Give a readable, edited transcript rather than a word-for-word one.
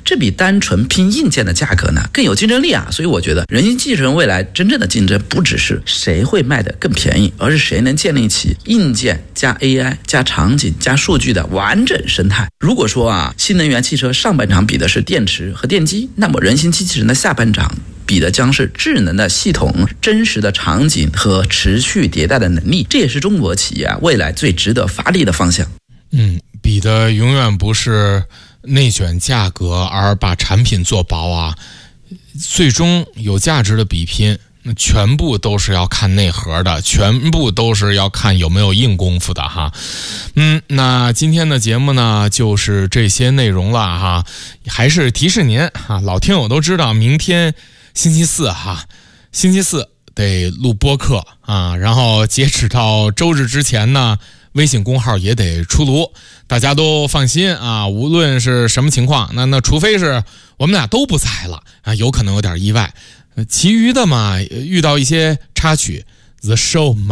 这比单纯拼硬件的价格呢更有竞争力啊。所以我觉得人形机器人未来真正的竞争不只是谁会卖得更便宜，而是谁能建立起硬件加 AI 加场景加数据的完整生态。如果说新能源汽车上半场比的是电池和电机，那么人形机器人的下半场比的将是智能的系统、真实的场景和持续迭代的能力。这也是中国企业未来最值得发力的方向。 比的永远不是内卷价格，而把产品做薄最终有价值的比拼全部都是要看内核的，全部都是要看有没有硬功夫的哈。那今天的节目呢就是这些内容了哈。还是提示您老听友都知道明天星期四得录播客然后截止到周日之前呢微信公号也得出炉，大家都放心无论是什么情况，那除非是我们俩都不在了有可能有点意外，其余的嘛遇到一些插曲 The show